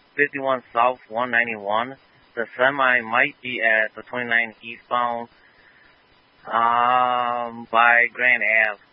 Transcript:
51 South 191. The semi might be at the 29 eastbound by Grand Ave.